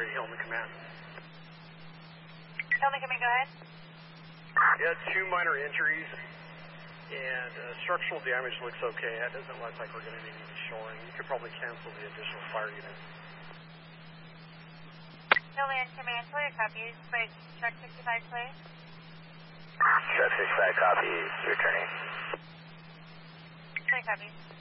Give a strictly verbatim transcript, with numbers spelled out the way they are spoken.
sorry, Hillman Command. Hillman Command, go ahead. Yeah, two minor injuries, and uh, structural damage looks okay. It doesn't look like we're going to need any shoring. You could probably cancel the additional fire unit. Hillman Command, clear copies. Wait, truck sixty-five, please. Truck sixty-five, copy. Returning. Clear copies.